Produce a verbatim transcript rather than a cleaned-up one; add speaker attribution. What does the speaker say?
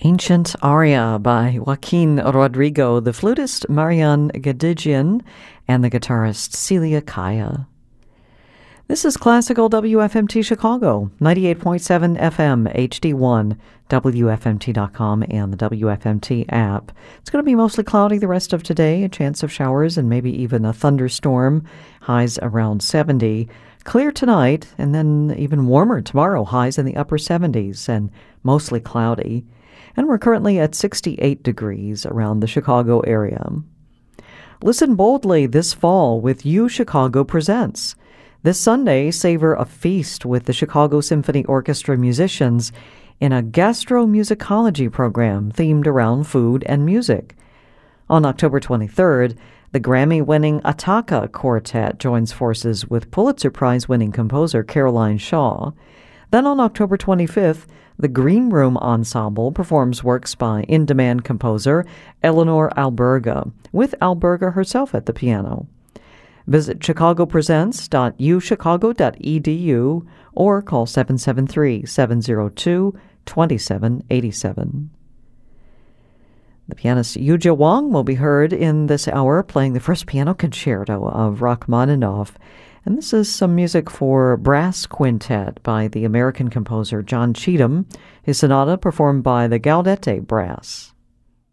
Speaker 1: Ancient Aria by Joaquin Rodrigo, the flutist Marian Gadigian, and the guitarist Celia Kaya. This is Classical W F M T Chicago, ninety-eight point seven F M, H D one, W F M T dot com, and the W F M T app. It's going to be mostly cloudy the rest of today, a chance of showers and maybe even a thunderstorm, highs around seventy. Clear tonight, and then even warmer tomorrow, highs in the upper seventies, and mostly cloudy. And we're currently at sixty-eight degrees around the Chicago area. Listen boldly this fall with U Chicago Presents. This Sunday, savor a feast with the Chicago Symphony Orchestra musicians in a gastromusicology program themed around food and music. On October twenty-third, the Grammy-winning Ataka Quartet joins forces with Pulitzer Prize-winning composer Caroline Shaw. Then on October twenty-fifth, the Green Room Ensemble performs works by in-demand composer Eleanor Alberga, with Alberga herself at the piano. Visit chicago presents dot u chicago dot e d u or call seven seven three, seven zero two, two seven eight seven. The pianist Yuja Wang will be heard in this hour playing the first piano concerto of Rachmaninoff. And this is some music for brass quintet by the American composer John Cheetham, his sonata performed by the Gaudete Brass.